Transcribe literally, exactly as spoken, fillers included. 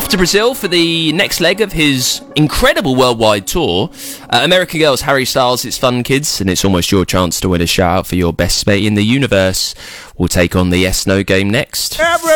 off to Brazil for the next leg of his incredible worldwide tour. Uh, American Girls, Harry Styles, it's fun, kids, and it's almost your chance to win a shout-out for your best mate in the universe. We'll take on the Yes No game next.